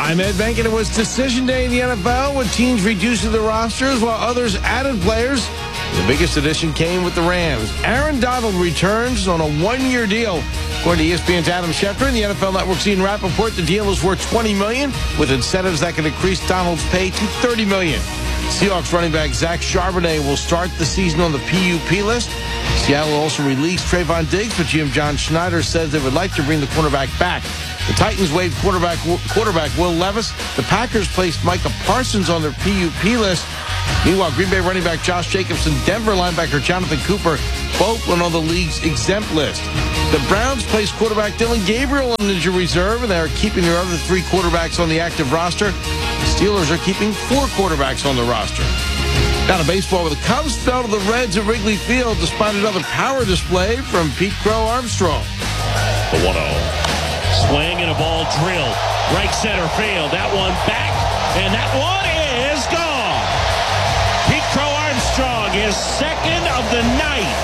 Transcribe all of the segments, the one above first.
I'm Ed Bank, and it was decision day in the NFL with teams reducing their rosters while others added players. The biggest addition came with the Rams. Aaron Donald returns on a one-year deal. According to ESPN's Adam Schefter and the NFL Network's Ian Rappaport, the deal is worth $20 million, with incentives that can increase Donald's pay to $30 million. Seahawks running back Zach Charbonnet will start the season on the PUP list. Seattle also released Trayvon Diggs, but GM John Schneider says they would like to bring the cornerback back. The Titans waived quarterback Will Levis. The Packers placed Micah Parsons on their PUP list. Meanwhile, Green Bay running back Josh Jacobs and Denver linebacker Jonathan Cooper both went on the league's exempt list. The Browns placed quarterback Dylan Gabriel on injury reserve, and they are keeping their other three quarterbacks on the active roster. The Steelers are keeping four quarterbacks on the roster. Down to baseball, where the Cubs fell to the Reds at Wrigley Field despite another power display from Pete Crow Armstrong. The 1-0. Swing and a ball drilled. Right center field. That one back, and that one is gone. Pete Crow Armstrong is second of the night.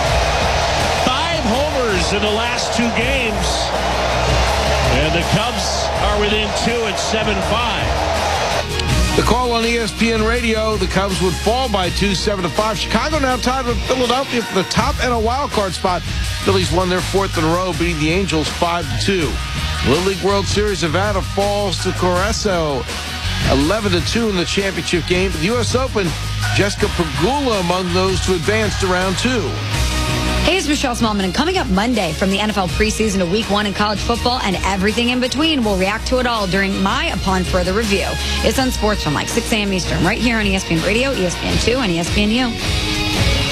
5 homers in the last 2 games. And the Cubs are within 2 at 7-5. The call on ESPN Radio, the Cubs would fall by 2, 7-5. Chicago now tied with Philadelphia for the top and a wild card spot. Phillies won their 4th in a row, beating the Angels 5-2. Little League World Series, Nevada falls to Corresso 11-2 in the championship game. The U.S. Open, Jessica Pegula among those to advance to round 2. Hey, it's Michelle Smallman, and coming up Monday from the NFL preseason to Week 1 in college football and everything in between, we'll react to it all during my Upon Further Review. It's on Sports from like 6 a.m. Eastern, right here on ESPN Radio, ESPN2, and ESPNU.